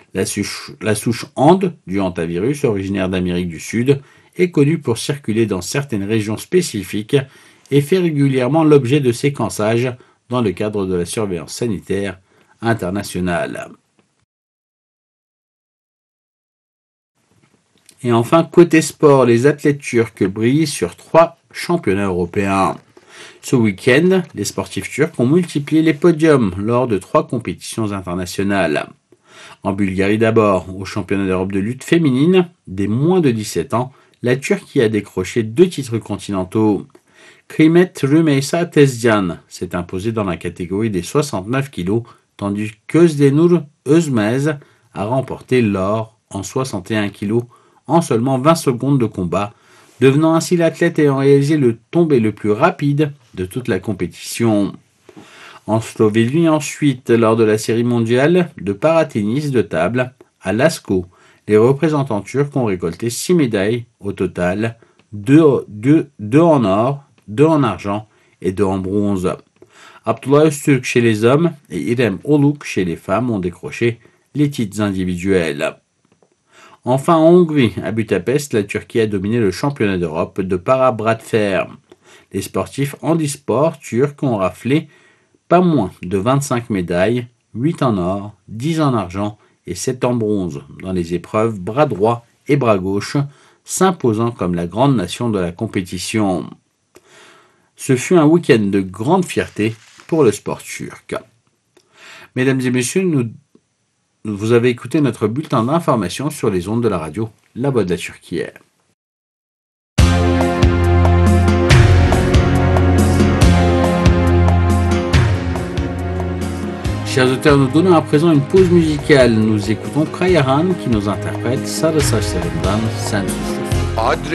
La souche Ande du hantavirus, originaire d'Amérique du Sud, est connue pour circuler dans certaines régions spécifiques et fait régulièrement l'objet de séquençage dans le cadre de la surveillance sanitaire internationale. Et enfin, côté sport, les athlètes turcs brillent sur 3 championnats européens. Ce week-end, les sportifs turcs ont multiplié les podiums lors de 3 compétitions internationales. En Bulgarie d'abord, au championnat d'Europe de lutte féminine, des moins de 17 ans, la Turquie a décroché 2 titres continentaux. Kıymet Rümeysa Tezcan s'est imposée dans la catégorie des 69 kg, tandis qu'Özdenur Özmez a remporté l'or en 61 kg en seulement 20 secondes de combat, devenant ainsi l'athlète ayant réalisé le tombé le plus rapide de toute la compétition. En Slovénie ensuite, lors de la série mondiale de paratennis de table à Lascaux, les représentants turcs ont récolté 6 médailles au total, 2 en or, 2 en argent et 2 en bronze. Abdullah Öztürk chez les hommes et İrem Oluk chez les femmes ont décroché les titres individuels. Enfin, en Hongrie, à Budapest, la Turquie a dominé le championnat d'Europe de para-bras de fer. Les sportifs handisport turcs ont raflé pas moins de 25 médailles, 8 en or, 10 en argent et 7 en bronze dans les épreuves bras droit et bras gauche, s'imposant comme la grande nation de la compétition. Ce fut un week-end de grande fierté pour le sport turc. Mesdames et messieurs, vous avez écouté notre bulletin d'information sur les ondes de la radio La Voix de la Turquie. Chers auditeurs, nous donnons à présent une pause musicale. Nous écoutons Kayahan qui nous interprète Sarı Saçlarımdan Sen Susuz.